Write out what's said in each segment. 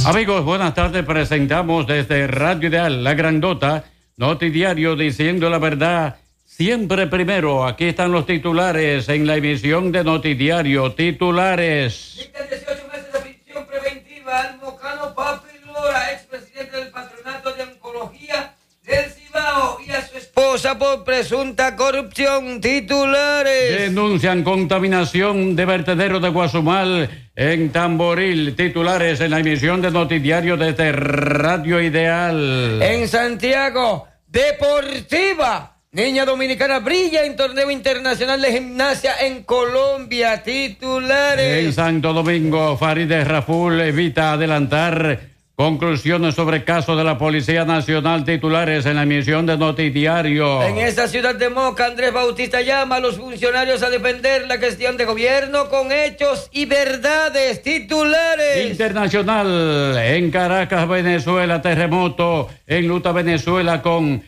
Amigos, buenas tardes. Presentamos desde Radio Ideal, La Grandota, Notidiario diciendo la verdad siempre primero. Aquí están los titulares en la emisión de Notidiario. Titulares. Dictan 18 meses de prisión preventiva al mocano Papi Lora, expresidente del Patronato de Oncología del Cibao, y a su esposa por presunta corrupción. Titulares. Denuncian contaminación de vertedero de Guazumal en Tamboril. Titulares en la emisión de Notidiario desde Radio Ideal. En Santiago, Deportiva. Niña dominicana brilla en torneo internacional de gimnasia en Colombia. Titulares. En Santo Domingo, Farideh Raful evita adelantar conclusiones sobre caso de la Policía Nacional. Titulares en la emisión de Notidiario. En esta ciudad de Moca, Andrés Bautista llama a los funcionarios a defender la gestión de gobierno con hechos y verdades. Titulares. Internacional. En Caracas, Venezuela, terremoto en Luta, Venezuela, con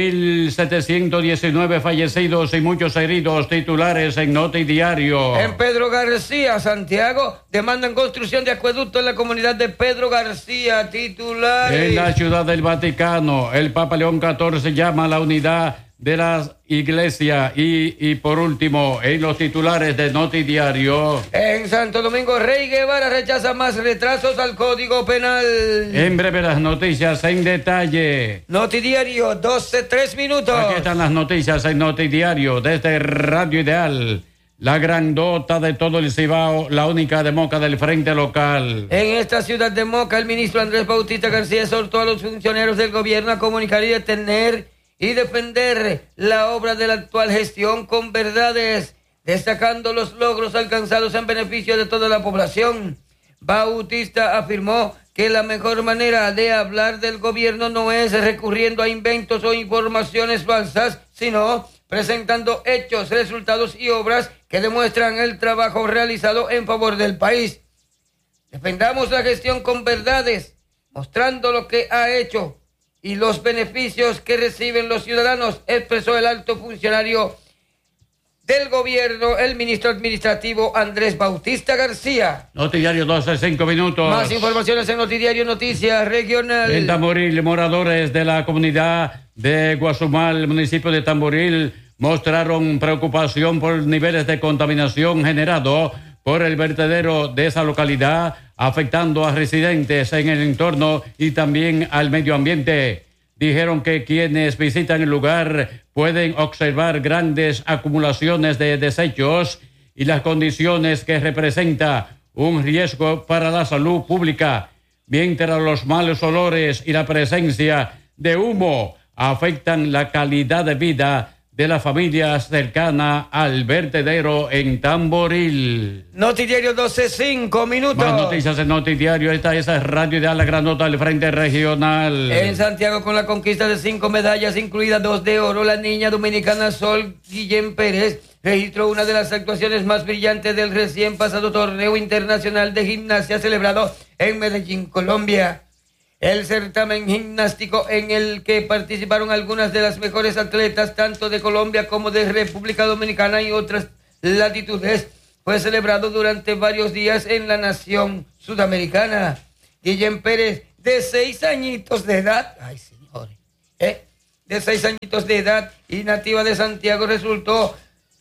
1,719 fallecidos y muchos heridos. Titulares en Notidiario. En Pedro García, Santiago, demandan construcción de acueducto en la comunidad de Pedro García. Titulares. En la Ciudad del Vaticano, el Papa León XIV llama a la unidad de la iglesia. Y por último, en los titulares de Notidiario. En Santo Domingo, Rey Guevara rechaza más retrasos al Código Penal. En breve las noticias en detalle. Notidiario, 12:03 minutos. Aquí están las noticias en Notidiario desde Radio Ideal, La Grandota de todo el Cibao, la única de Moca del Frente Local. En esta ciudad de Moca, el ministro Andrés Bautista García exhortó a los funcionarios del gobierno a comunicar y detener y defender la obra de la actual gestión con verdades, destacando los logros alcanzados en beneficio de toda la población. Bautista afirmó que la mejor manera de hablar del gobierno no es recurriendo a inventos o informaciones falsas, sino presentando hechos, resultados y obras que demuestran el trabajo realizado en favor del país. Defendamos la gestión con verdades, mostrando lo que ha hecho y los beneficios que reciben los ciudadanos, expresó el alto funcionario del gobierno, el ministro administrativo Andrés Bautista García. Notidiario 12:05 minutos. Más informaciones en Notidiario Noticias Regional. En Tamboril, moradores de la comunidad de Guazumal, municipio de Tamboril, mostraron preocupación por niveles de contaminación generado por el vertedero de esa localidad, afectando a residentes en el entorno y también al medio ambiente. Dijeron que quienes visitan el lugar pueden observar grandes acumulaciones de desechos y las condiciones que representa un riesgo para la salud pública, mientras los malos olores y la presencia de humo afectan la calidad de vida de las familias cercanas al vertedero en Tamboril. Notidiario 12:05 minutos. Más noticias en Notidiario. Esta es Radio Ideal, La Grandota del Frente Regional. En Santiago, con la conquista de 5 medallas, incluidas 2 de oro, la niña dominicana Sol Guillén Pérez registró una de las actuaciones más brillantes del recién pasado torneo internacional de gimnasia celebrado en Medellín, Colombia. El certamen gimnástico, en el que participaron algunas de las mejores atletas tanto de Colombia como de República Dominicana y otras latitudes, fue celebrado durante varios días en la nación sudamericana. Guillén Pérez, de 6 añitos de edad, de 6 añitos de edad y nativa de Santiago, resultó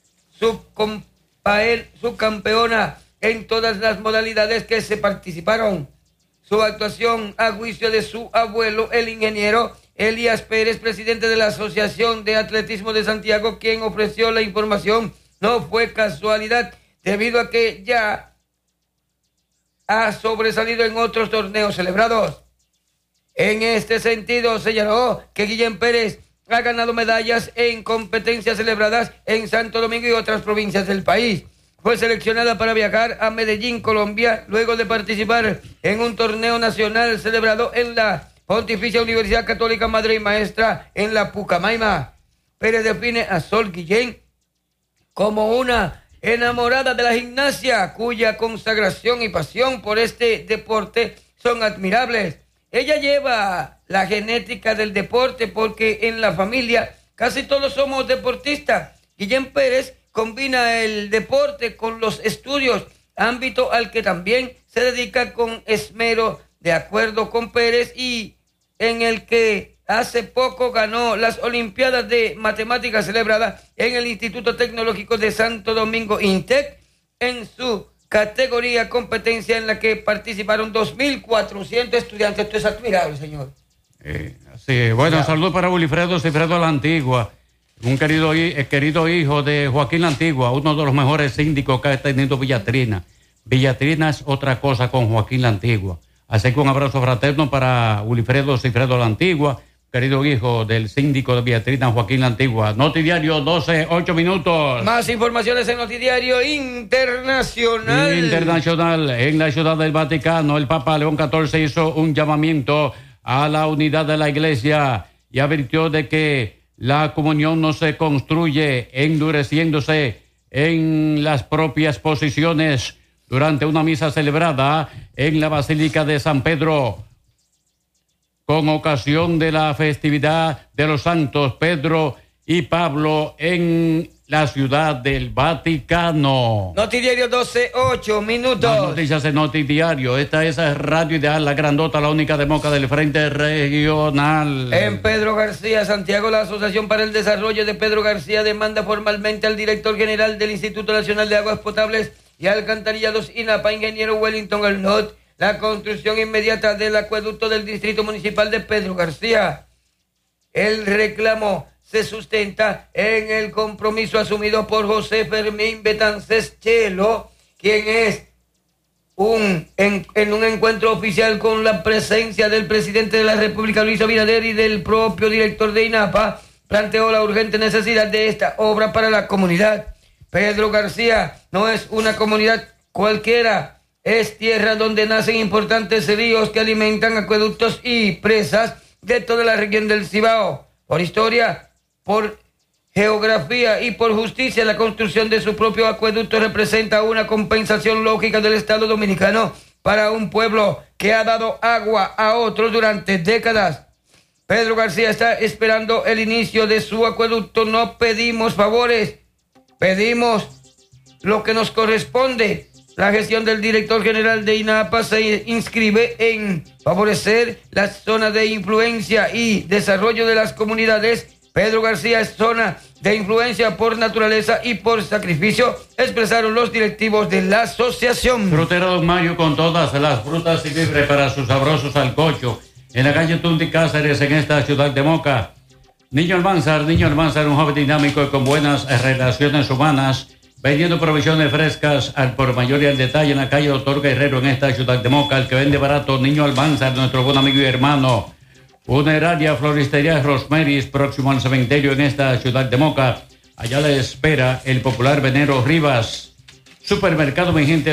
subcampeona en todas las modalidades que se participaron. Su actuación, a juicio de su abuelo, el ingeniero Elías Pérez, presidente de la Asociación de Atletismo de Santiago, quien ofreció la información, no fue casualidad, debido a que ya ha sobresalido en otros torneos celebrados. En este sentido, señaló que Guillén Pérez ha ganado medallas en competencias celebradas en Santo Domingo y otras provincias del país. Fue seleccionada para viajar a Medellín, Colombia, luego de participar en un torneo nacional celebrado en la Pontificia Universidad Católica Madre y Maestra en la Pucamaima. Pérez define a Sol Guillén como una enamorada de la gimnasia, cuya consagración y pasión por este deporte son admirables. Ella lleva la genética del deporte porque en la familia casi todos somos deportistas. Guillén Pérez combina el deporte con los estudios, ámbito al que también se dedica con esmero de acuerdo con Pérez, y en el que hace poco ganó las Olimpiadas de Matemáticas celebradas en el Instituto Tecnológico de Santo Domingo, INTEC, en su categoría competencia en la que participaron 2.400 estudiantes. Esto es admirable, señor. Sí, bueno, saludos para Wilfredo Cifredo La Antigua, un querido hijo de Joaquín La Antigua, uno de los mejores síndicos que ha tenido Villatrina. Villatrina es otra cosa con Joaquín La Antigua. Así que un abrazo fraterno para Wilfredo Cifredo La Antigua, querido hijo del síndico de Villatrina, Joaquín La Antigua. Notidiario 12, 8 minutos. Más informaciones en Notidiario Internacional. Internacional, en la Ciudad del Vaticano, el Papa León XIV hizo un llamamiento a la unidad de la Iglesia y advirtió de que la comunión no se construye endureciéndose en las propias posiciones durante una misa celebrada en la Basílica de San Pedro con ocasión de la festividad de los santos Pedro y Pablo en la Ciudad del Vaticano. Notidiario 12, 8 minutos. Las noticias en Notidiario. Esta es Radio Ideal, la grandota, la única de Moca del Frente Regional. En Pedro García, Santiago, la Asociación para el Desarrollo de Pedro García demanda formalmente al director general del Instituto Nacional de Aguas Potables y Alcantarillados, INAPA, ingeniero Wellington Arnott, la construcción inmediata del acueducto del Distrito Municipal de Pedro García. El reclamo se sustenta en el compromiso asumido por José Fermín Betances Chelo, quien es en un encuentro oficial con la presencia del presidente de la República, Luis Abinader, y del propio director de INAPA, planteó la urgente necesidad de esta obra para la comunidad. Pedro García no es una comunidad cualquiera, es tierra donde nacen importantes ríos que alimentan acueductos y presas de toda la región del Cibao. Por historia, por geografía y por justicia, la construcción de su propio acueducto representa una compensación lógica del Estado Dominicano para un pueblo que ha dado agua a otros durante décadas. Pedro García está esperando el inicio de su acueducto. No pedimos favores, pedimos lo que nos corresponde. La gestión del director general de INAPA se inscribe en favorecer las zonas de influencia y desarrollo de las comunidades. Pedro García es zona de influencia por naturaleza y por sacrificio, expresaron los directivos de la asociación. Frutero Don Mario, con todas las frutas y libre para sus sabrosos alcocho, en la calle Tundi Cáceres, en esta ciudad de Moca. Niño Almanzar, un joven dinámico y con buenas relaciones humanas, vendiendo provisiones frescas al por mayor y al detalle en la calle Doctor Guerrero, en esta ciudad de Moca. El que vende barato, Niño Almanzar, nuestro buen amigo y hermano. Funeraria Floristería Rosmeris, próximo al cementerio en esta ciudad de Moca. Allá le espera el popular Venero Rivas. Supermercado Mi Gente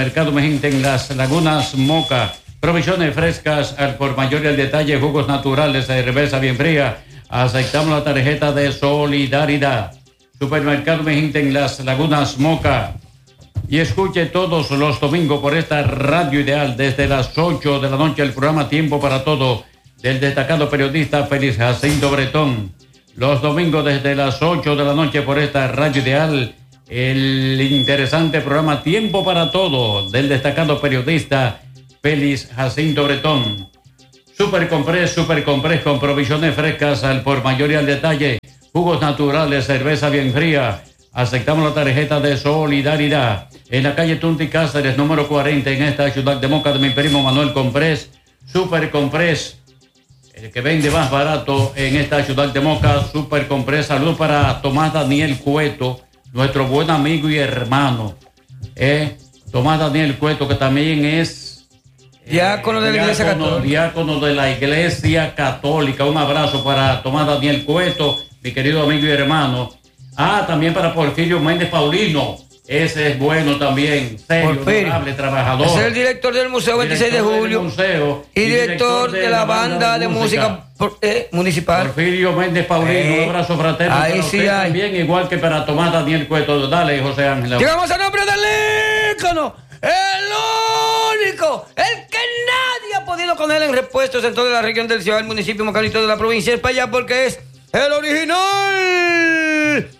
en Las Lagunas, Moca. Provisiones frescas al por mayor y al detalle, jugos naturales, cerveza bien fría. Aceptamos la tarjeta de solidaridad. Supermercado Mi Gente en Las Lagunas, Moca. Y escuche todos los domingos por esta Radio Ideal desde las 8 de la noche el programa Tiempo para Todo del destacado periodista Félix Jacinto Bretón. Los domingos desde las 8 de la noche por esta Radio Ideal el interesante programa Tiempo para Todo del destacado periodista Félix Jacinto Bretón. Super Comprés con provisiones frescas al por mayor y al detalle, jugos naturales, cerveza bien fría. Aceptamos la tarjeta de solidaridad en la calle Tunti Cáceres, número 40, en esta ciudad de Moca, de mi primo Manuel Comprés. Super Comprés, el que vende más barato en esta ciudad de Moca. Super Comprés. Saludos para Tomás Daniel Cueto, nuestro buen amigo y hermano. Tomás Daniel Cueto, que también es diácono de la Iglesia Católica. Diácono de la Iglesia Católica. Un abrazo para Tomás Daniel Cueto, mi querido amigo y hermano. También para Porfirio Méndez Paulino. Ese es bueno también, serio, honorable, trabajador. Es el director del Museo 26 de Julio. Y director de la banda de música municipal. Porfirio Méndez Paulino, un abrazo fraterno ahí para sí usted hay. también, igual que para Tomás Daniel Cueto. Dale, José Ángel. Llegamos al nombre del ícono, el único, el que nadie ha podido con él en repuestos en toda la región del Cibao, el municipio Mocanito de la provincia de España, porque es el original,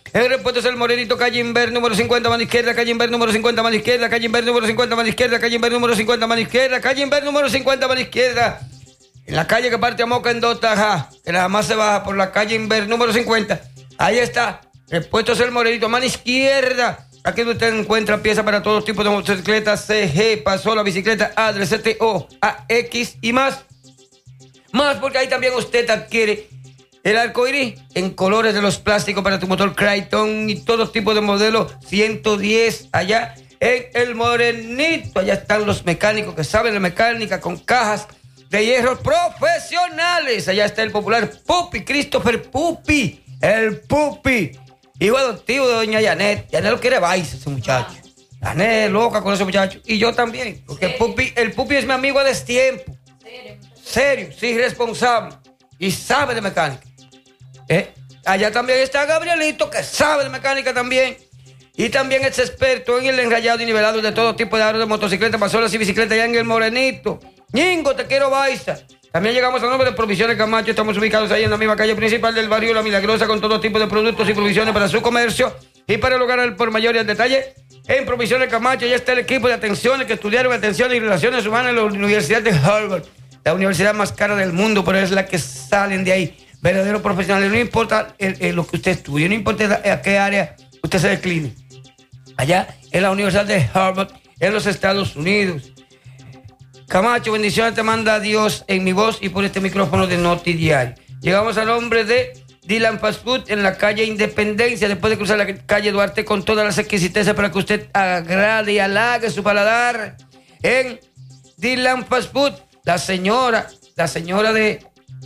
El repuesto es el Morenito, calle Inver, número 50, mano izquierda, calle Inver, número 50, mano izquierda, calle Inver, número 50, mano izquierda, calle Inver, número 50, mano izquierda, calle Inver, número 50, mano izquierda. En la calle que parte a Moca en Dotaja, que nada más se baja por la calle Inver, número 50. Ahí está. Repuesto es el Morenito, mano izquierda. Aquí usted encuentra piezas para todos tipos de motocicletas, CG, Pasola, bicicleta, Adre, CTO, AX y más. Más porque ahí también usted adquiere el arcoiris en colores de los plásticos para tu motor Crichton y todo tipo de modelo 110 allá en el Morenito. Allá están los mecánicos que saben de mecánica con cajas de hierro profesionales. Allá está el popular Pupi, Christopher Pupi, el Pupi. Hijo adoptivo de doña Janet. Janet lo quiere baisa ese muchacho. Janet es loca con ese muchacho. Y yo también. Porque el Pupi es mi amigo a destiempo. Serio, sí, responsable. Y sabe de mecánica. Allá también está Gabrielito, que sabe de mecánica también. Y también es experto en el enrayado y nivelado de todo tipo de aros de motocicleta, pasolas y bicicletas allá en el Morenito. Ñingo, te quiero baisa. También llegamos a nombre de Provisiones Camacho. Estamos ubicados ahí en la misma calle principal del barrio La Milagrosa con todo tipo de productos y provisiones para su comercio y para lograr el por mayor y al detalle. En Provisiones Camacho ya está el equipo de atenciones que estudiaron atención y relaciones humanas en la Universidad de Harvard, la universidad más cara del mundo, pero es la que salen de ahí verdaderos profesionales. No importa lo que usted estudie, no importa a qué área usted se decline. Allá en la Universidad de Harvard, en los Estados Unidos. Camacho, bendiciones te manda Dios en mi voz y por este micrófono de Noti Diario. Llegamos al nombre de Dylan Fast Food en la calle Independencia, después de cruzar la calle Duarte, con todas las exquisiteces para que usted agrade y halague su paladar. En Dylan Fast Food, la señora de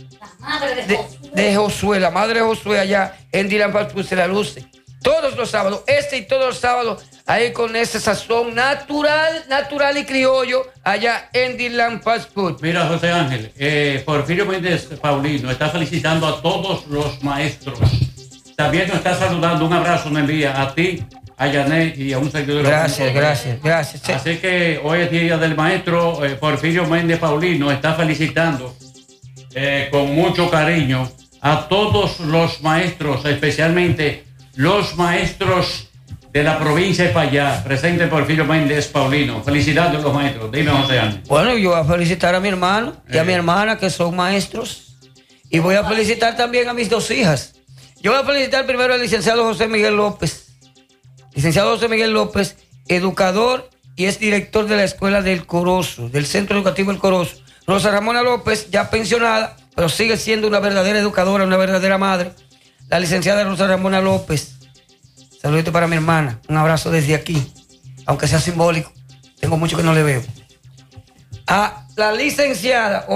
Josué, la madre de Josué allá en Dylan Fast Food se la luce todos los sábados, y todos los sábados, ahí con ese sazón natural y criollo, allá en Dylan Fast Food. Mira, José Ángel, Porfirio Méndez Paulino está felicitando a todos los maestros. También nos está saludando, un abrazo me envía a ti, a Janet y a un seguidor. Gracias. Sí. Así que hoy es día del maestro. Porfirio Méndez Paulino está felicitando con mucho cariño a todos los maestros, especialmente los maestros de la provincia de Payá. Presente Porfirio Méndez Paulino. Felicidades a los maestros. Dime, José Ángel. Bueno, yo voy a felicitar a mi hermano y a mi hermana, que son maestros. Y voy a felicitar también a mis dos hijas. Yo voy a felicitar primero al licenciado José Miguel López. Licenciado José Miguel López, educador y es director de la Escuela del Corozo, del Centro Educativo El Corozo. Rosa Ramona López, ya pensionada, pero sigue siendo una verdadera educadora, una verdadera madre. La licenciada Rosa Ramona López. Saludito para mi hermana. Un abrazo desde aquí. Aunque sea simbólico. Tengo mucho que no le veo. A la licenciada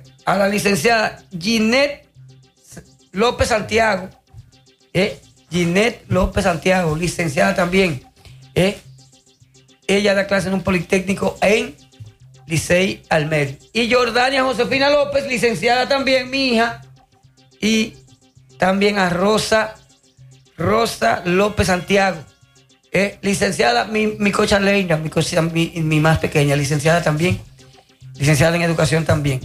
Ginette López Santiago. Ginette López Santiago, licenciada también. Ella da clase en un politécnico en Licey Almería. Y Jordania Josefina López, licenciada también, mi hija. Y también a Rosa López Santiago, licenciada, mi cocha Leina, mi más pequeña, licenciada también, licenciada en educación también.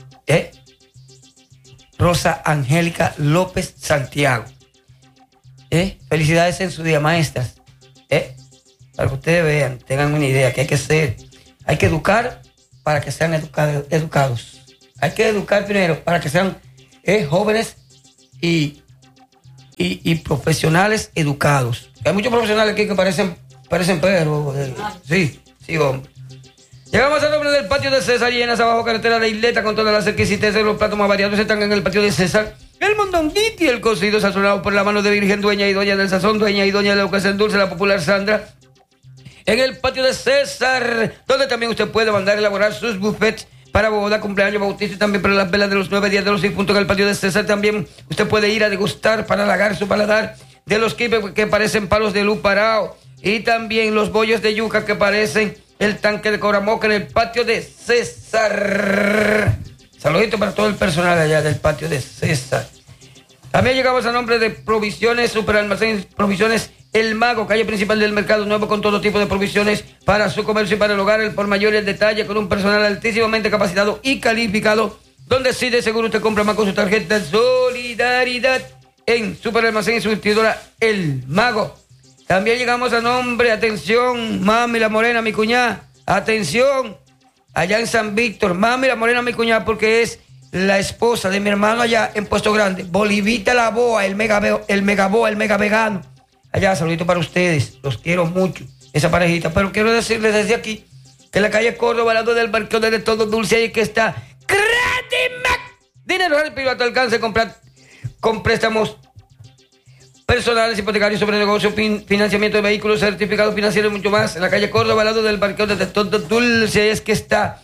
Rosa Angélica López Santiago. Felicidades en su día, maestras. Para que ustedes vean, tengan una idea que hay que educar para que sean educados. Hay que educar primero para que sean jóvenes y profesionales educados. Hay muchos profesionales aquí que parecen perros. Sí, hombre. Llegamos al nombre del patio de César, llenas abajo carretera de Isleta, con todas las exquisiteces. Los platos más variados están en el patio de César. El mondonguito y el cocido sazonado por la mano de Virgen, dueña y doña del sazón, dueña y doña de lo que es el dulce, la popular Sandra. En el patio de César, donde también usted puede mandar a elaborar sus buffets para boda, cumpleaños, bautizo y también para las velas de los 9 días de los difuntos. En el patio de César también usted puede ir a degustar para halagar su paladar de los quipes que parecen palos de luz parado y también los bollos de yuca que parecen el tanque de coramoca en el patio de César. Saludito para todo el personal allá del patio de César. También llegamos a nombre de Provisiones, Superalmacén Provisiones El Mago, calle principal del Mercado Nuevo, con todo tipo de provisiones para su comercio y para el hogar, el por mayor y el detalle, con un personal altísimamente capacitado y calificado, donde sí de seguro usted compra más con su tarjeta Solidaridad. en Superalmacén y Surtidora El Mago. También llegamos a nombre, atención, Mami la Morena, mi cuñada, atención, allá en San Víctor, Mami la Morena, mi cuñada, porque es la esposa de mi hermano allá en Puesto Grande, Bolivita la Boa, el mega vegano. Allá, saludito para ustedes, los quiero mucho, esa parejita, pero quiero decirles desde aquí que en la calle Córdoba, al lado del Barqueo de Todo Dulce, ahí que está Credimac, dinero rápido a tu alcance, con préstamos personales, hipotecarios, sobre negocio, financiamiento de vehículos, certificados financieros y mucho más. En la calle Córdoba, al lado del Barqueo de Todo Dulce, es que está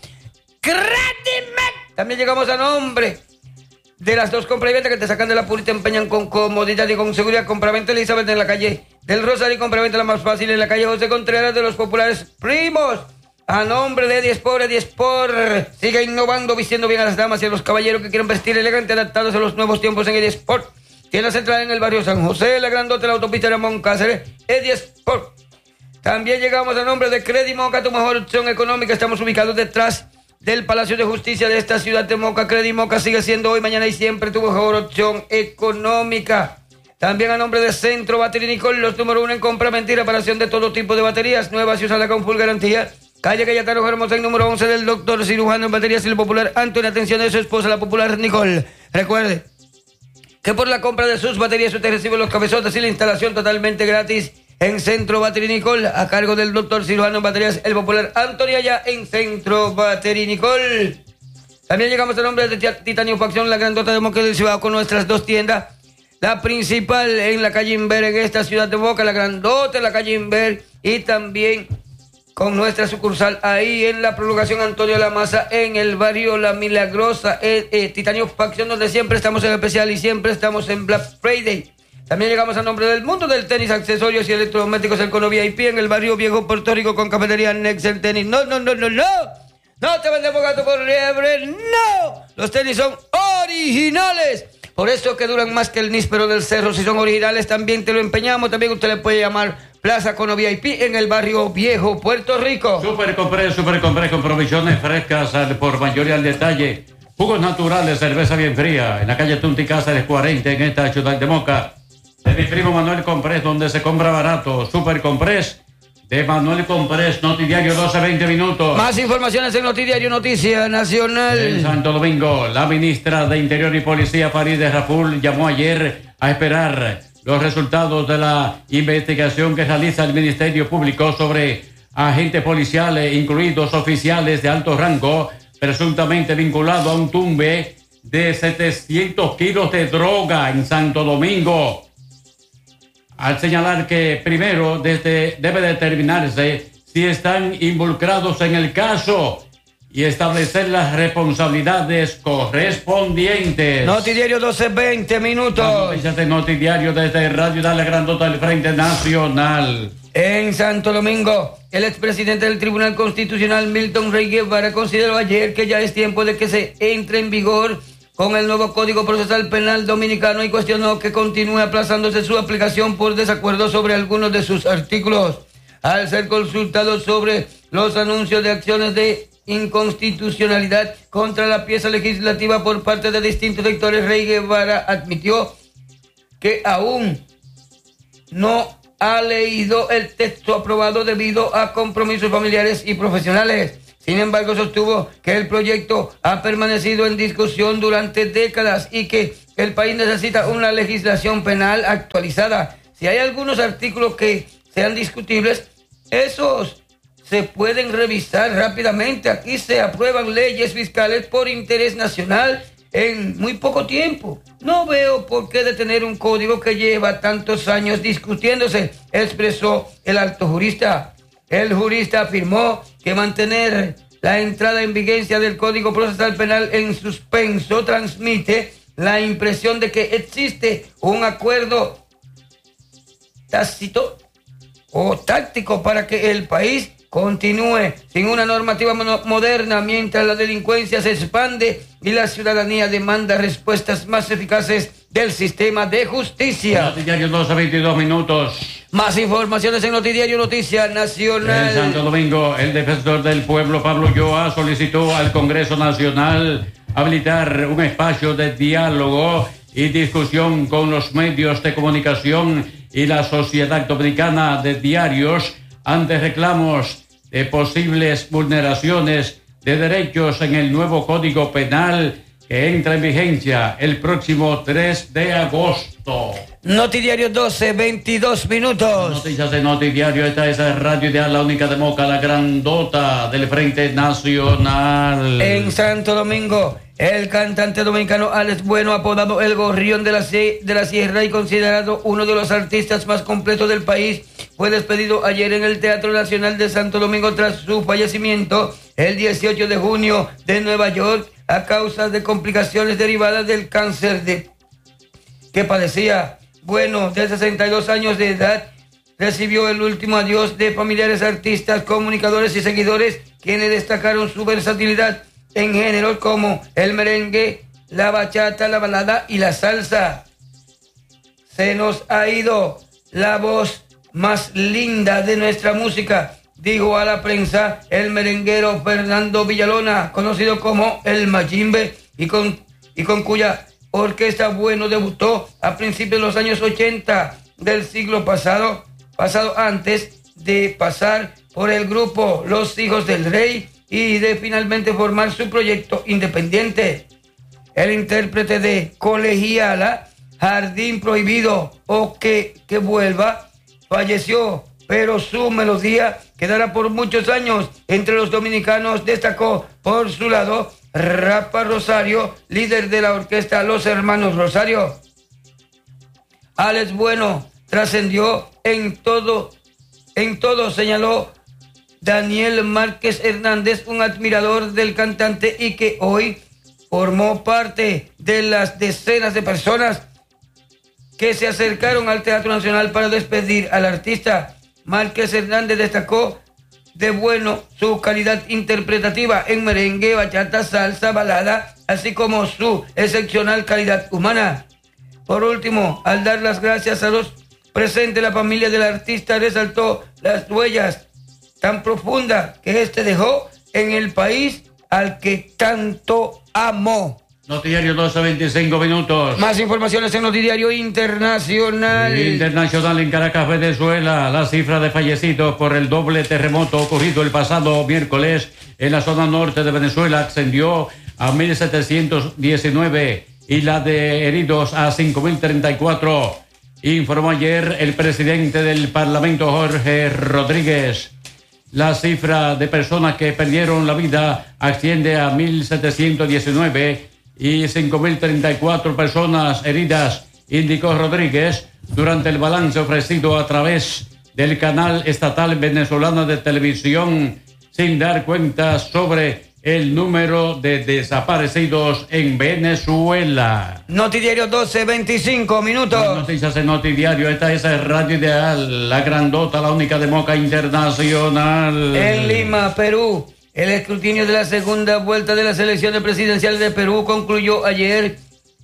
Credimac. También llegamos a nombre de las dos compra y venta que te sacan de la pura y te empeñan con comodidad y con seguridad. Compraventa Elizabeth en la calle del Rosario y compraventa la más fácil en la calle José Contreras de los populares primos. A nombre de Ediesport, sigue innovando, vistiendo bien a las damas y a los caballeros que quieren vestir elegante, adaptados a los nuevos tiempos en Ediesport. Tiene central en el barrio San José, la grandota, la autopista de Ramón Cáceres, Ediesport. También llegamos a nombre de Credit Moca, tu mejor opción económica. Estamos ubicados detrás del Palacio de Justicia de esta ciudad de Moca. Credit Moca sigue siendo hoy, mañana y siempre tu mejor opción económica. También a nombre de Centro Batería Nicol, los número 1 en compraventa y reparación de todo tipo de baterías, nuevas y usadas con full garantía. Calle Cayetano Hermosa, número 11 del doctor cirujano en baterías y el popular Antonio. Atención de su esposa, la popular Nicole. Recuerde que por la compra de sus baterías usted recibe los cabezotes y la instalación totalmente gratis en Centro Batería Nicol, a cargo del doctor cirujano en baterías, el popular Antonio, allá en Centro Batería Nicol. También llegamos a nombre de Titanio Facción, la grandota de Moca del Cibao, con nuestras dos tiendas. La principal en la calle Inver, en esta ciudad de Moca, la grandota en la calle Inver, y también con nuestra sucursal ahí en la prolongación Antonio La Maza, en el barrio La Milagrosa, Titanio Facción, donde siempre estamos en especial y siempre estamos en Black Friday. También llegamos a nombre del mundo del tenis, accesorios y electrodomésticos, el Cono VIP, en el barrio Viejo Puerto Rico, con cafetería Nexel Tenis. No te vendemos gato por liebre, no. Los tenis son originales, por eso que duran más que el níspero del cerro. Si son originales, también te lo empeñamos. También usted le puede llamar Plaza Cono VIP, en el barrio Viejo Puerto Rico. Super compré con provisiones frescas al por mayor y al detalle. Jugos naturales, cerveza bien fría, en la calle Tunti Cáceres 40, en esta ciudad de Moca. De mi primo Manuel Comprés, donde se compra barato. Super Comprés de Manuel Comprés, Notidiario 12-20 minutos. Más informaciones en Notidiario Noticia Nacional. En Santo Domingo, la ministra de Interior y Policía, Farideh Raful, llamó ayer a esperar los resultados de la investigación que realiza el Ministerio Público sobre agentes policiales, incluidos oficiales de alto rango, presuntamente vinculados a un tumbe de 700 kilos de droga en Santo Domingo. Al señalar que primero debe determinarse si están involucrados en el caso y establecer las responsabilidades correspondientes. Notidiario 12-20 minutos. Las noticias de Notidiario desde Radio Dale Grandota del Frente Nacional. En Santo Domingo, el expresidente del Tribunal Constitucional, Milton Rey Guevara, consideró ayer que ya es tiempo de que se entre en vigor con el nuevo Código Procesal Penal Dominicano y cuestionó que continúe aplazándose su aplicación por desacuerdo sobre algunos de sus artículos. Al ser consultado sobre los anuncios de acciones de inconstitucionalidad contra la pieza legislativa por parte de distintos sectores, Rey Guevara admitió que aún no ha leído el texto aprobado debido a compromisos familiares y profesionales. Sin embargo, sostuvo que el proyecto ha permanecido en discusión durante décadas y que el país necesita una legislación penal actualizada. Si hay algunos artículos que sean discutibles, esos se pueden revisar rápidamente. Aquí se aprueban leyes fiscales por interés nacional en muy poco tiempo. No veo por qué detener un código que lleva tantos años discutiéndose, expresó el alto jurista. El jurista afirmó que mantener la entrada en vigencia del Código Procesal Penal en suspenso transmite la impresión de que existe un acuerdo tácito o táctico para que el país continúe sin una normativa moderna mientras la delincuencia se expande y la ciudadanía demanda respuestas más eficaces del sistema de justicia. Notidiario 12-22 minutos. Más informaciones en Notidiario Noticia Nacional. En Santo Domingo, el defensor del pueblo, Pablo Ulloa, solicitó al Congreso Nacional habilitar un espacio de diálogo y discusión con los medios de comunicación y la Sociedad Dominicana de Diarios ante reclamos de posibles vulneraciones de derechos en el nuevo Código Penal que entra en vigencia el próximo 3 de agosto. Notidiario 12, 22 minutos. Noticias de Notidiario, esta es Radio Ideal, la única de Moca, la grandota del Frente Nacional. En Santo Domingo, el cantante dominicano Alex Bueno, apodado El Gorrión de la Sierra y considerado uno de los artistas más completos del país, fue despedido ayer en el Teatro Nacional de Santo Domingo tras su fallecimiento el 18 de junio de Nueva York a causa de complicaciones derivadas del cáncer que padecía. Bueno, de 62 años de edad, recibió el último adiós de familiares, artistas, comunicadores y seguidores, quienes destacaron su versatilidad en géneros como el merengue, la bachata, la balada y la salsa. Se nos ha ido la voz más linda de nuestra música, dijo a la prensa el merenguero Fernando Villalona, conocido como el Mayimbe, y con cuya orquesta Bueno debutó a principios de los años 80 del siglo pasado antes de pasar por el grupo Los Hijos del Rey y de finalmente formar su proyecto independiente. El intérprete de Colegiala, Jardín Prohibido o Que Vuelva, falleció, pero su melodía quedará por muchos años entre los dominicanos. Destacó por su lado Rafa Rosario, líder de la orquesta Los Hermanos Rosario. Alex Bueno trascendió en todo, señaló Daniel Márquez Hernández, un admirador del cantante y que hoy formó parte de las decenas de personas que se acercaron al Teatro Nacional para despedir al artista. Márquez Hernández destacó de Bueno su calidad interpretativa en merengue, bachata, salsa, balada, así como su excepcional calidad humana. Por último, al dar las gracias a los presentes, la familia del artista resaltó las huellas tan profundas que este dejó en el país al que tanto amó. Noticiario 12:25 minutos. Más informaciones en Noticiario Internacional. Internacional en Caracas, Venezuela. La cifra de fallecidos por el doble terremoto ocurrido el pasado miércoles en la zona norte de Venezuela ascendió a 1.719 y la de heridos a 5.034. Informó ayer el presidente del Parlamento, Jorge Rodríguez. La cifra de personas que perdieron la vida asciende a 1.719 y 5.034 personas heridas, indicó Rodríguez durante el balance ofrecido a través del canal estatal venezolano de televisión, sin dar cuentas sobre el número de desaparecidos en Venezuela. Notidiario 12:25 minutos. Las noticias en Notidiario, esta es Radio Ideal, la grandota, la única de Moca Internacional. En Lima, Perú, el escrutinio de la segunda vuelta de las elecciones presidenciales de Perú concluyó ayer,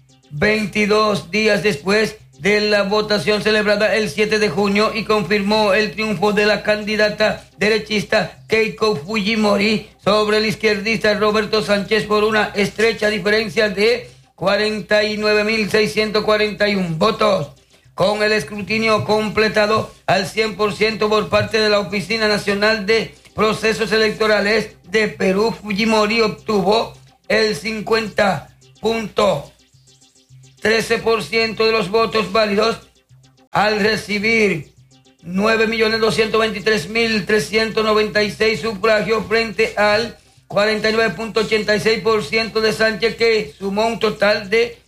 22 días después de la votación celebrada el 7 de junio, y confirmó el triunfo de la candidata derechista Keiko Fujimori sobre el izquierdista Roberto Sánchez por una estrecha diferencia de 49.641 votos. Con el escrutinio completado al 100% por parte de la Oficina Nacional de Procesos Electorales de Perú, Fujimori obtuvo el 50.13% de los votos válidos al recibir 9.223.396 sufragios frente al 49.86% de Sánchez, que sumó un total de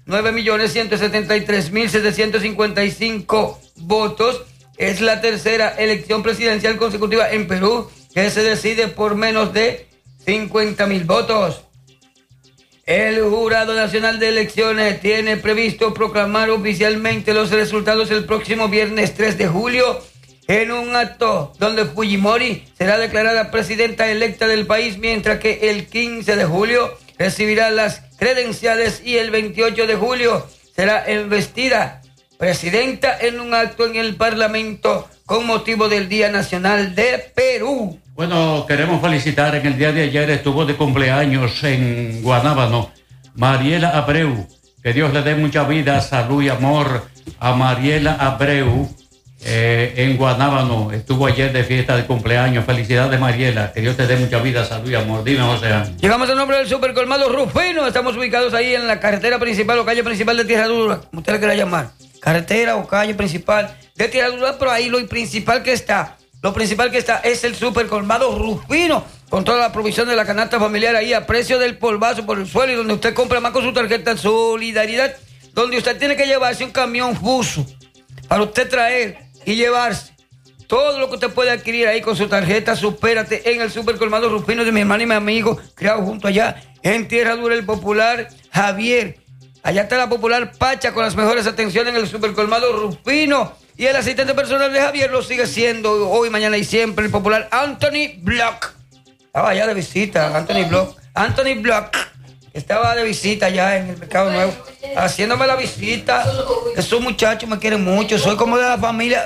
9.173.755 votos. Es la tercera elección presidencial consecutiva en Perú que se decide por menos de 50.000 votos. El Jurado Nacional de Elecciones tiene previsto proclamar oficialmente los resultados el próximo viernes 3 de julio en un acto donde Fujimori será declarada presidenta electa del país, mientras que el 15 de julio recibirá las credenciales y el 28 de julio será investida presidenta en un acto en el Parlamento con motivo del Día Nacional de Perú. Bueno, queremos felicitar, en el día de ayer estuvo de cumpleaños en Guanábano Mariela Abreu, Que Dios le dé mucha vida, salud y amor a Mariela Abreu en Guanábano. Estuvo ayer de fiesta de cumpleaños. Felicidades, Mariela. Que Dios te dé mucha vida, salud y amor. Dime, José Ángel. Llegamos al nombre del Supercolmado Rufino. Estamos ubicados ahí en la carretera principal o calle principal de Tierra Dura, como usted le quiera llamar. Carretera o calle principal de Tierra Dura, pero ahí lo principal que está es el Supercolmado Rufino, con toda la provisión de la canasta familiar ahí a precio del polvazo por el suelo, y donde usted compra más con su tarjeta Solidaridad, donde usted tiene que llevarse un camión fuso para usted traer y llevarse todo lo que usted puede adquirir ahí con su tarjeta. Supérate en el Supercolmado Rufino de mi hermano y mi amigo, criado junto allá en Tierra Dura, el popular Javier. Allá está la popular Pacha con las mejores atenciones en el Supercolmado Rufino. Y el asistente personal de Javier lo sigue siendo hoy, mañana y siempre, el popular Anthony Block. Estaba allá de visita, Anthony Block. Estaba de visita allá en el Mercado Nuevo, haciéndome la visita. Esos muchachos me quieren mucho. Soy como de la familia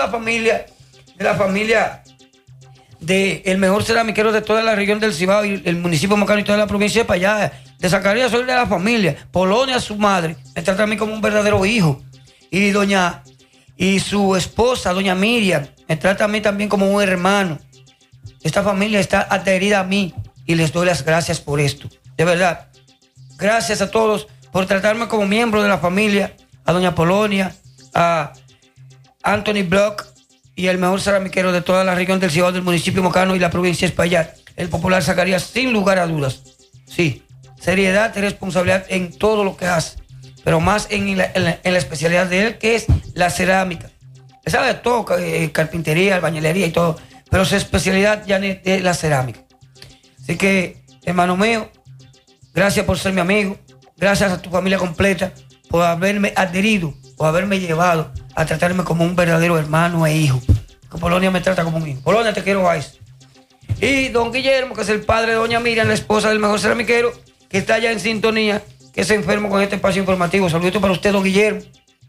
de el mejor ceramiquero de toda la región del Cibao y el municipio de Mocano y toda la provincia de Payá. De Zacarías soy de la familia. Polonia, su madre, me trata a mí como un verdadero hijo. Y su esposa, doña Miriam, me trata a mí también como un hermano. Esta familia está adherida a mí y les doy las gracias por esto. De verdad, gracias a todos por tratarme como miembro de la familia, a doña Polonia, a Anthony Block y el mejor ceramiquero de toda la región del Cibao, del municipio Mocano y la provincia de Espaillat, el popular Zacarías, sin lugar a dudas. Sí, seriedad y responsabilidad en todo lo que hace, pero más en la especialidad de él, que es la cerámica. Él sabe de todo, carpintería, albañilería y todo, pero su especialidad ya es la cerámica. Así que, hermano mío, gracias por ser mi amigo, gracias a tu familia completa por haberme adherido, por haberme llevado a tratarme como un verdadero hermano e hijo. Que Polonia me trata como un hijo. Polonia, te quiero, Vice. Y don Guillermo, que es el padre de doña Miriam, la esposa del mejor ceramiquero, que está allá en sintonía, que se enfermo con este espacio informativo. Saludito para usted, don Guillermo.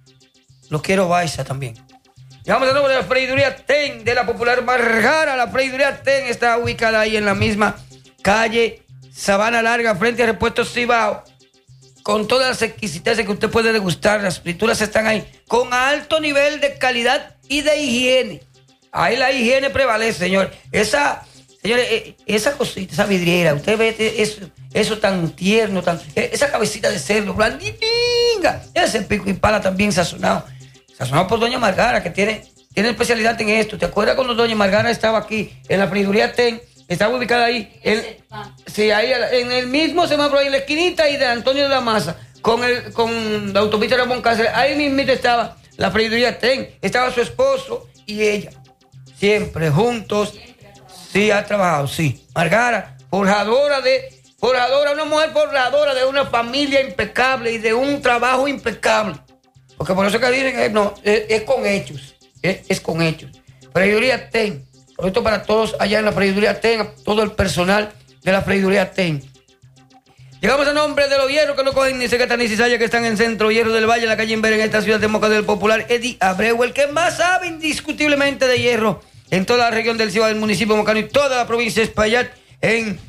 Lo quiero, Vice, también. Llegamos al nombre de la Freiduría Ten, de la popular Margara. La Freiduría Ten está ubicada ahí en la misma calle Sabana Larga, frente a Repuestos Cibao, con todas las exquisiteces que usted puede degustar. Las frituras están ahí, con alto nivel de calidad y de higiene. Ahí la higiene prevalece, señor. Señores, esa cosita, esa vidriera, usted ve eso tan tierno, esa cabecita de cerdo, blandinga, ese pico y pala también sazonado por doña Margara, que tiene especialidad en esto. ¿Te acuerdas cuando doña Margara estaba aquí en la Freiduría Ten? Estaba ubicada ahí, sí, ahí en el mismo semáforo, ahí en la esquinita ahí de Antonio de la Maza, con la autopista Ramón Cáceres. Ahí mismo estaba la Freiduría Ten, estaba su esposo y ella, siempre juntos. Sí, ha trabajado, sí. Margara, forjadora, una mujer forjadora de una familia impecable y de un trabajo impecable. Porque por eso que dicen, no, es con hechos, es con hechos. Freiduría Ten. Esto para todos allá en la Freiduría Ten, a todo el personal de la Freiduría Ten. Llegamos a nombre de los hierros que no cogen ni secata ni cizalla, que están en Centro Hierro del Valle, en la calle Inver, en esta ciudad de Moca, del popular Eddie Abreu, el que más sabe indiscutiblemente de hierro en toda la región del Cibao, del municipio Mocano y toda la provincia de Espaillat, en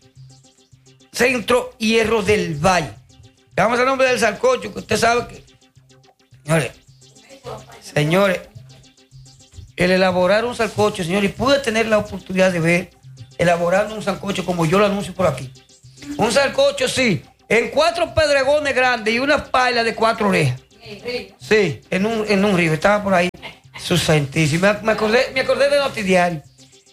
Centro Hierro del Valle. Llegamos a nombre del sancocho, que usted sabe que, señores, el elaborar un sancocho, señor, y pude tener la oportunidad de ver elaborando un sancocho como yo lo anuncio por aquí. Un sancocho, sí, en 4 pedregones grandes y una paila de 4 orejas. Sí, en un río, estaba por ahí. Su santísimo. Me acordé de Notidiario.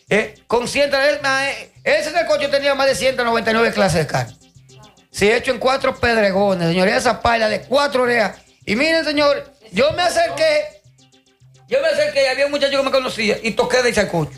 Ese sancocho tenía más de 199 clases de carne. Sí, hecho en 4 pedregones, señor, esa paila de 4 orejas. Y miren, señor, yo me acerqué y había un muchacho que me conocía y toqué del sancocho.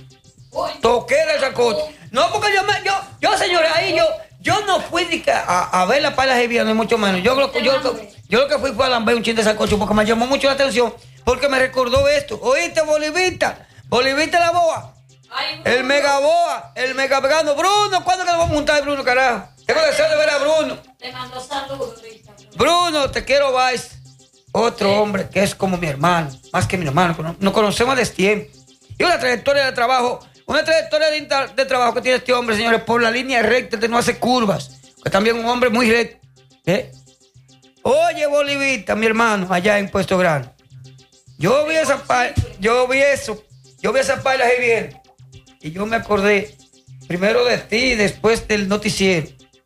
No, porque yo señores, ahí yo no fui a ver la paila heavy, no mucho menos. Yo lo que fui fue a lamber un chin de sancocho porque me llamó mucho la atención, porque me recordó esto. ¿Oíste, Bolivita la boa? El mega boa, el mega vegano. Bruno, ¿cuándo que nos vamos a juntar, Bruno, carajo? Tengo deseo de ver a Bruno. Te mando saludos, Bruno, te quiero, Vice. Otro hombre que es como mi hermano, más que mi hermano, nos conocemos desde tiempo. Y una trayectoria de trabajo que tiene este hombre, señores, por la línea recta, no hace curvas, que también un hombre muy recto. Oye, Bolivita, mi hermano, allá en Puesto Grande. Yo vi esa paila ahí bien. Y yo me acordé primero de ti, después del noticiero.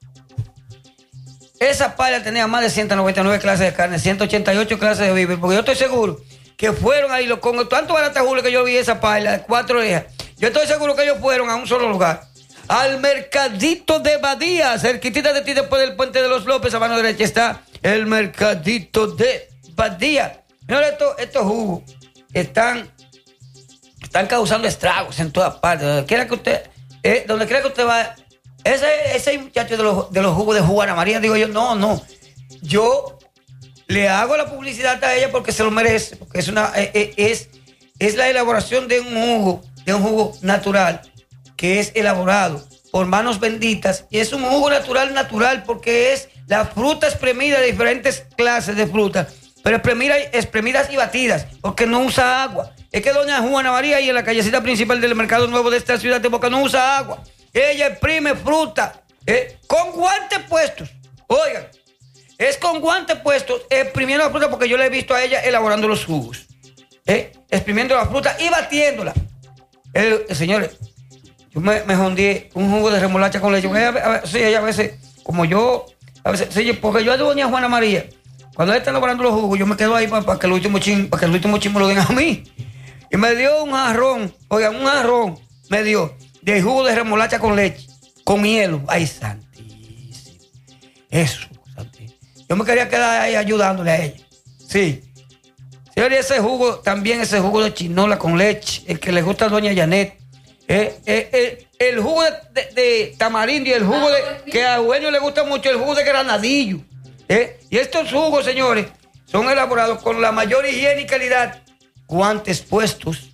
Esa paila tenía más de 199 clases de carne, 188 clases de víveres, porque yo estoy seguro que fueron ahí, con tanto baratajules que yo vi esa paila de 4 días, yo estoy seguro que ellos fueron a un solo lugar, al mercadito de Badía, cerquitita de ti después del Puente de los López, a mano derecha está el mercadito de Badía. Señores, estos jugos están causando estragos en todas partes. Donde quiera que usted va, ese muchacho de los jugos de Juana María, digo yo, no. Yo le hago la publicidad a ella porque se lo merece, porque es la elaboración de un jugo natural que es elaborado por manos benditas, y es un jugo natural porque es la fruta espremida de diferentes clases de fruta, pero espremidas y batidas, porque no usa agua. Es que doña Juana María, y en la callecita principal del Mercado Nuevo de esta ciudad de Boca, no usa agua. Ella exprime fruta con guantes puestos. Oigan, es con guantes puestos exprimiendo la fruta, porque yo le he visto a ella elaborando los jugos, exprimiendo la fruta y batiéndola. Señores, yo me jondí un jugo de remolacha con leche. Ella a veces, sí, porque yo a doña Juana María, cuando ella está elaborando los jugos, yo me quedo ahí para que el último chin me lo den a mí. Y me dio un jarrón me dio de jugo de remolacha con leche, con hielo. Ay, santísimo. Eso, santísimo. Yo me quería quedar ahí ayudándole a ella. Sí. Señor, y ese jugo de chinola con leche, el que le gusta a doña Janet. El jugo de tamarindo y el jugo que a Eugenio le gusta mucho, el jugo de granadillo. Y estos jugos, señores, son elaborados con la mayor higiene y calidad. Guantes puestos,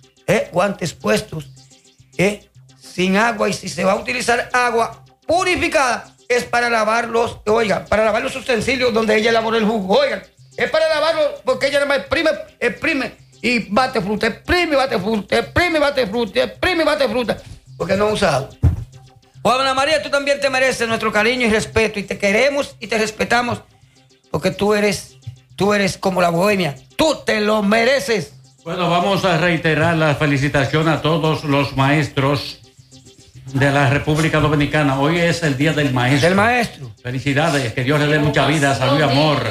sin agua, y si se va a utilizar agua purificada, es para lavar los utensilios donde ella elaboró el jugo. Oigan, es para lavarlo, porque ella nada más exprime y bate fruta, exprime y bate fruta, porque no usa agua. Juana María, tú también te mereces nuestro cariño y respeto, y te queremos y te respetamos, porque tú eres como la bohemia, tú te lo mereces. Bueno, vamos a reiterar la felicitación a todos los maestros de la República Dominicana. Hoy es el Día del Maestro. Del Maestro. Felicidades, que Dios le dé mucha vida, salud y amor.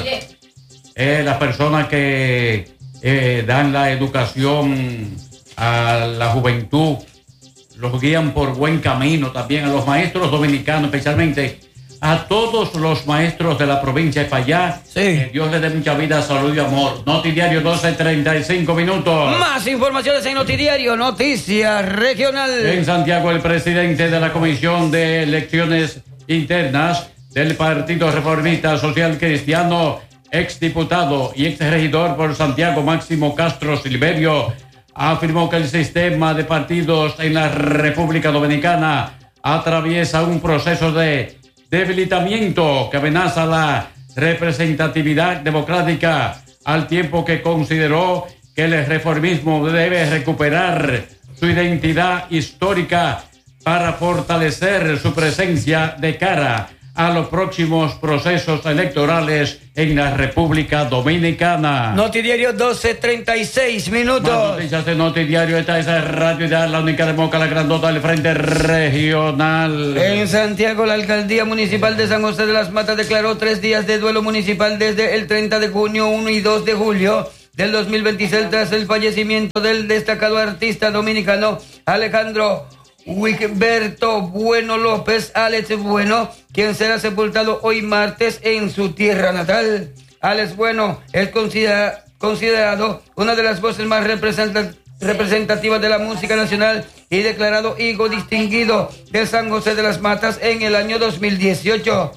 Las personas que dan la educación a la juventud, los guían por buen camino. También a los maestros dominicanos, especialmente a todos los maestros de la provincia de Payá. Sí. Que Dios les dé mucha vida, salud y amor. Notidiario 12:35 minutos. Más informaciones en Notidiario, Noticias Regional. En Santiago, el presidente de la Comisión de Elecciones Internas del Partido Reformista Social Cristiano, exdiputado y exregidor por Santiago, Máximo Castro Silverio, afirmó que el sistema de partidos en la República Dominicana atraviesa un proceso de debilitamiento que amenaza la representatividad democrática, al tiempo que consideró que el reformismo debe recuperar su identidad histórica para fortalecer su presencia de cara a los próximos procesos electorales en la República Dominicana. Notidiario 12:36 minutos. Más noticias de Notidiario. Esta es Radio Ideal, la única de Moca, la grandota del Frente Regional. En Santiago, la Alcaldía Municipal de San José de las Matas declaró 3 días de duelo municipal desde el 30 de junio, 1 y 2 de julio del 2026, tras el fallecimiento del destacado artista dominicano Alejandro Wigberto Bueno López, Alex Bueno, quien será sepultado hoy martes en su tierra natal. Alex Bueno es considerado una de las voces más representativas de la música nacional y declarado hijo distinguido de San José de las Matas en el año 2018.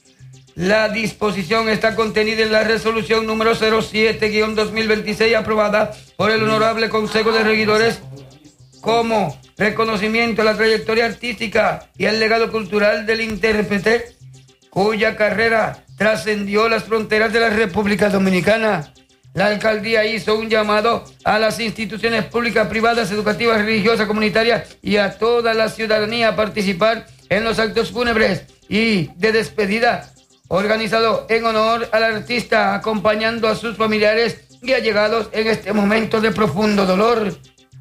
La disposición está contenida en la resolución número 07-2026 aprobada por el Honorable Consejo de Regidores como reconocimiento a la trayectoria artística y al legado cultural del intérprete, cuya carrera trascendió las fronteras de la República Dominicana. La alcaldía hizo un llamado a las instituciones públicas, privadas, educativas, religiosas, comunitarias y a toda la ciudadanía a participar en los actos fúnebres y de despedida organizado en honor al artista, acompañando a sus familiares y allegados en este momento de profundo dolor.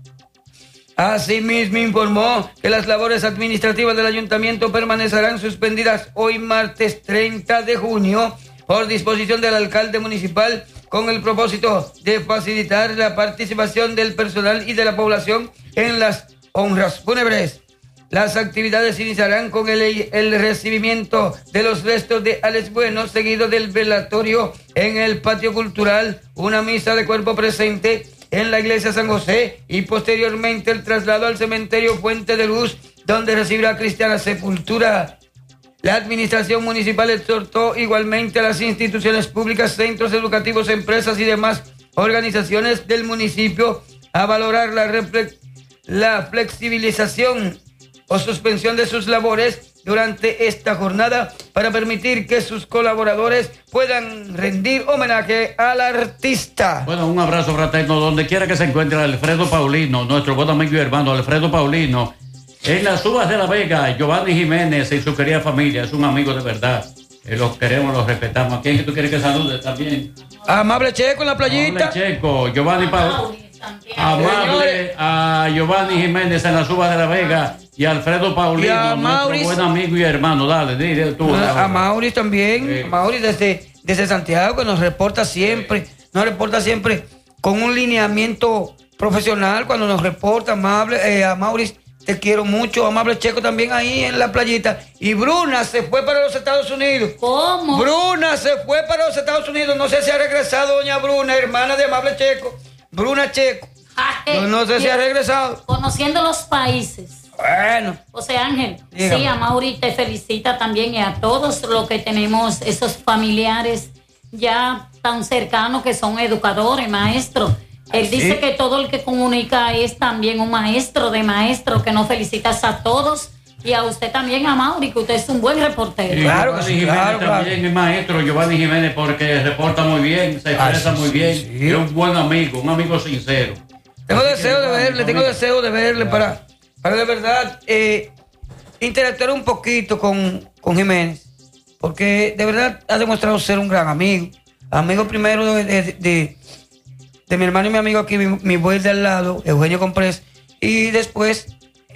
Asimismo, informó que las labores administrativas del ayuntamiento permanecerán suspendidas hoy martes 30 de junio por disposición del alcalde municipal, con el propósito de facilitar la participación del personal y de la población en las honras fúnebres. Las actividades iniciarán con el recibimiento de los restos de Alex Bueno, seguido del velatorio en el patio cultural, una misa de cuerpo presente en la iglesia San José y posteriormente el traslado al cementerio Fuente de Luz, donde recibirá cristiana sepultura. La administración municipal exhortó igualmente a las instituciones públicas, centros educativos, empresas y demás organizaciones del municipio a valorar la flexibilización o suspensión de sus labores durante esta jornada para permitir que sus colaboradores puedan rendir homenaje al artista. Bueno, un abrazo fraterno donde quiera que se encuentre Alfredo Paulino, nuestro buen amigo y hermano Alfredo Paulino. En las Uvas de la Vega, Giovanni Jiménez y su querida familia, es un amigo de verdad. Los queremos, los respetamos. ¿A quién que tú quieres que salude también? Amable Checo en la playita. Amable Checo, Giovanni Paulino. Amable a Giovanni Jiménez en las Uvas de la Vega y Alfredo Paulino, nuestro buen amigo y hermano. Dale, dile tú. A Maurice también, a Maurice desde Santiago, que nos reporta siempre con un lineamiento profesional cuando nos reporta. Amable, a Maurice, te quiero mucho. Amable Checo también ahí en la playita. Y Bruna se fue para los Estados Unidos. ¿Cómo? Bruna se fue para los Estados Unidos. No sé si ha regresado doña Bruna, hermana de Amable Checo. Bruna Checo. No sé si ha regresado. Conociendo los países. Bueno. José Ángel, dígame. sí, a Mauri te felicita también y a todos los que tenemos esos familiares ya tan cercanos que son educadores, maestros. Él dice que todo el que comunica es también un maestro de maestros, que nos felicitas a todos y a usted también, a Mauri, que usted es un buen reportero. Claro que sí, claro. También el maestro Giovanni Jiménez, porque reporta muy bien, se expresa muy bien, es un buen amigo, un amigo sincero. Tengo deseo de verle para de verdad interactuar un poquito con Jiménez, porque de verdad ha demostrado ser un gran amigo primero de mi hermano y mi amigo aquí, mi buen de al lado, Eugenio Comprés, y después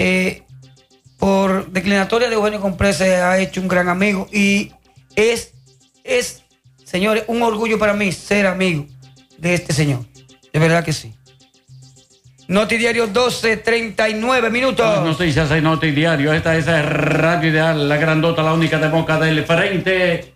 por declinatoria de Eugenio Comprés se ha hecho un gran amigo y es señores, un orgullo para mí ser amigo de este señor, de verdad que sí. Notidiario 12:39 minutos. Las noticias en Notidiario. Esta es Radio Ideal, la grandota, la única de Moca del Frente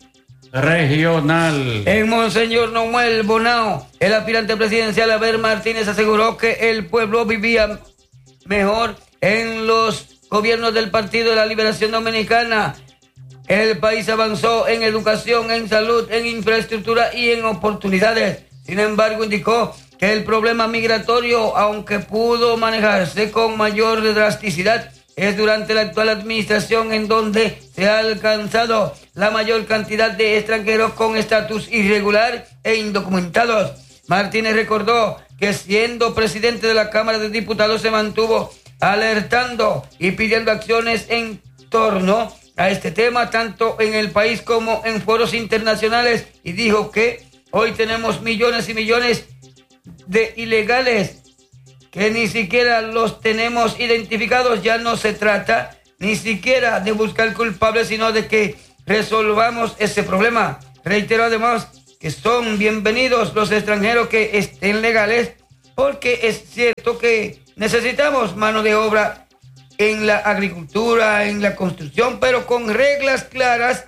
Regional. En Monseñor Noel Bonao, el aspirante presidencial Abel Martínez aseguró que el pueblo vivía mejor en los gobiernos del Partido de la Liberación Dominicana. El país avanzó en educación, en salud, en infraestructura y en oportunidades. Sin embargo, indicó que el problema migratorio, aunque pudo manejarse con mayor drasticidad, es durante la actual administración en donde se ha alcanzado la mayor cantidad de extranjeros con estatus irregular e indocumentados. Martínez recordó que siendo presidente de la Cámara de Diputados se mantuvo alertando y pidiendo acciones en torno a este tema, tanto en el país como en foros internacionales, y dijo que hoy tenemos millones y millones de ilegales que ni siquiera los tenemos identificados. Ya no se trata ni siquiera de buscar culpables, sino de que resolvamos ese problema. Reitero además que son bienvenidos los extranjeros que estén legales, porque es cierto que necesitamos mano de obra en la agricultura, en la construcción, pero con reglas claras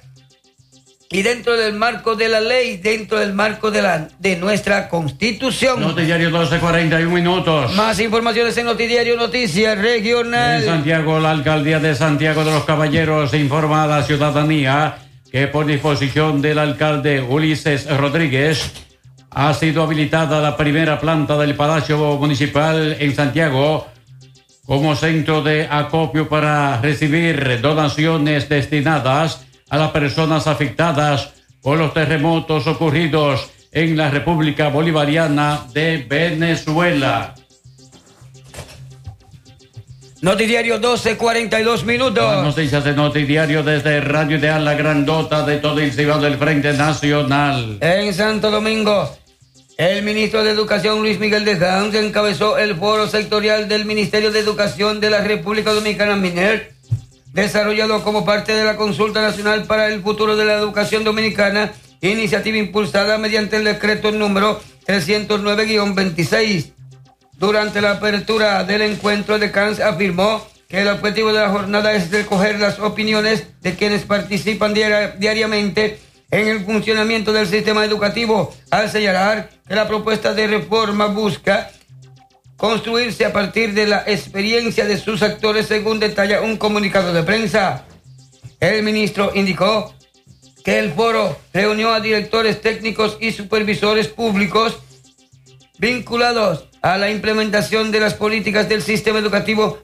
y dentro del marco de la ley, dentro del marco de nuestra Constitución. Notidiario 12:41 minutos. Más informaciones en Notidiario Noticias Regional. En Santiago, la alcaldía de Santiago de los Caballeros informa a la ciudadanía que por disposición del alcalde Ulises Rodríguez ha sido habilitada la primera planta del Palacio Municipal en Santiago como centro de acopio para recibir donaciones destinadas a las personas afectadas por los terremotos ocurridos en la República Bolivariana de Venezuela. Notidiario 12:42 minutos. Las noticias de Notidiario desde Radio Ideal, la grandota de todo el Cibao del Frente Nacional. En Santo Domingo, el ministro de Educación, Luis Miguel de Gans, encabezó el foro sectorial del Ministerio de Educación de la República Dominicana, MINER, desarrollado como parte de la Consulta Nacional para el Futuro de la Educación Dominicana, iniciativa impulsada mediante el decreto número 309-26. Durante la apertura del encuentro, de Gans afirmó que el objetivo de la jornada es recoger las opiniones de quienes participan diariamente en el funcionamiento del sistema educativo, al señalar que la propuesta de reforma busca construirse a partir de la experiencia de sus actores, según detalla un comunicado de prensa. El ministro indicó que el foro reunió a directores técnicos y supervisores públicos vinculados a la implementación de las políticas del sistema educativo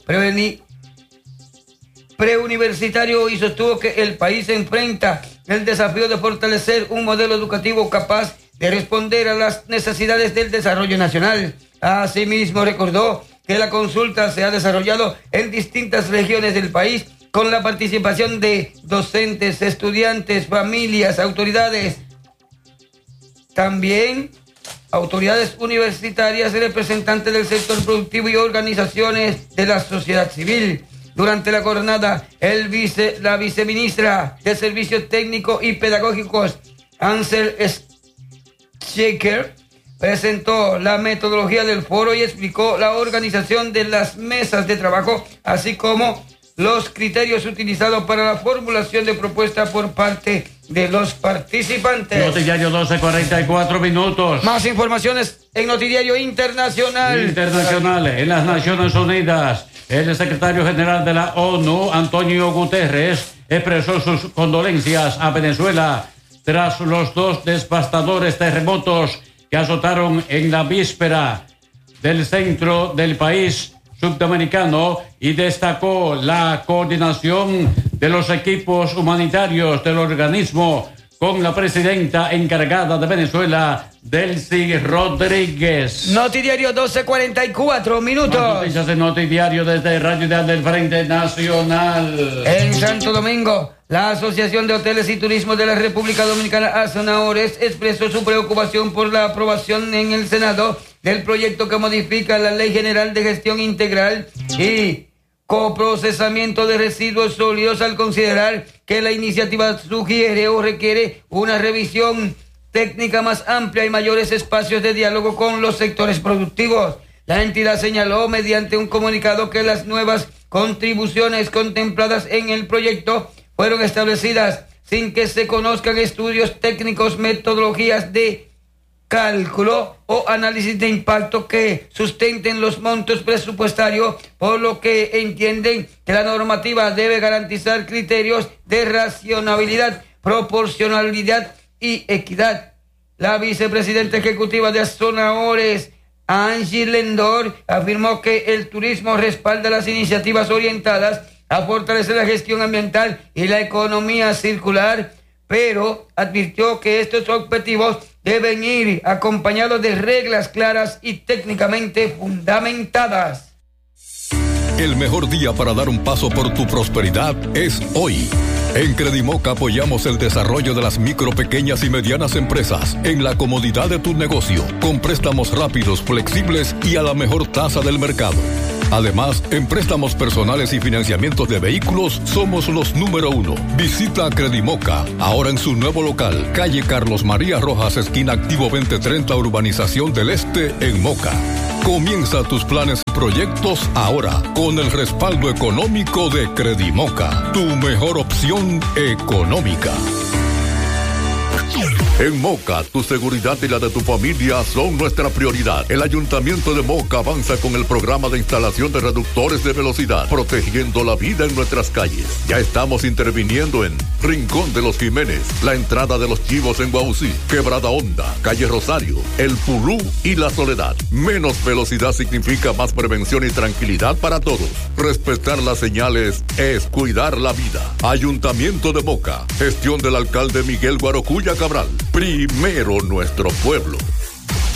preuniversitario y sostuvo que el país enfrenta el desafío de fortalecer un modelo educativo capaz de responder a las necesidades del desarrollo nacional. Asimismo, recordó que la consulta se ha desarrollado en distintas regiones del país con la participación de docentes, estudiantes, familias, autoridades, también autoridades universitarias, representantes del sector productivo y organizaciones de la sociedad civil. Durante la jornada, la viceministra de Servicios Técnicos y Pedagógicos, Ansel Shaker, presentó la metodología del foro y explicó la organización de las mesas de trabajo, así como los criterios utilizados para la formulación de propuestas por parte de los participantes. Notidiario 12:44 minutos. Más informaciones en Notidiario Internacional. En las Naciones Unidas, el secretario general de la ONU, Antonio Guterres, expresó sus condolencias a Venezuela tras los 2 devastadores terremotos que azotaron en la víspera del centro del país subdominicano y destacó la coordinación de los equipos humanitarios del organismo con la presidenta encargada de Venezuela, Delcy Rodríguez. Notidiario 12:44 minutos. Más noticias en Notidiario desde Radio Ideal del Frente Nacional. En Santo Domingo, la Asociación de Hoteles y Turismo de la República Dominicana, ASONAHORES, expresó su preocupación por la aprobación en el Senado del proyecto que modifica la Ley General de Gestión Integral y Coprocesamiento de Residuos Sólidos, al considerar que la iniciativa sugiere o requiere una revisión técnica más amplia y mayores espacios de diálogo con los sectores productivos. La entidad señaló mediante un comunicado que las nuevas contribuciones contempladas en el proyecto fueron establecidas sin que se conozcan estudios técnicos, metodologías de cálculo o análisis de impacto que sustenten los montos presupuestarios, por lo que entienden que la normativa debe garantizar criterios de racionalidad, proporcionalidad y equidad. La vicepresidenta ejecutiva de ASONAHORES, Angie Lendor, afirmó que el turismo respalda las iniciativas orientadas a fortalecer la gestión ambiental y la economía circular, pero advirtió que estos objetivos deben ir acompañados de reglas claras y técnicamente fundamentadas. El mejor día para dar un paso por tu prosperidad es hoy. En Credimoca apoyamos el desarrollo de las micro, pequeñas y medianas empresas en la comodidad de tu negocio, con préstamos rápidos, flexibles y a la mejor tasa del mercado. Además, en préstamos personales y financiamientos de vehículos, somos los número 1. Visita Credimoca, ahora en su nuevo local, calle Carlos María Rojas, esquina Activo 2030, Urbanización del Este, en Moca. Comienza tus planes y proyectos ahora, con el respaldo económico de Credimoca, tu mejor opción económica. En Moca, tu seguridad y la de tu familia son nuestra prioridad. El Ayuntamiento de Moca avanza con el programa de instalación de reductores de velocidad, protegiendo la vida en nuestras calles. Ya estamos interviniendo en Rincón de los Jiménez, la entrada de los Chivos en Guausí, Quebrada Honda, Calle Rosario, El Pulú y La Soledad. Menos velocidad significa más prevención y tranquilidad para todos. Respetar las señales es cuidar la vida. Ayuntamiento de Moca, gestión del alcalde Miguel Guarocuya Cabral. Primero nuestro pueblo.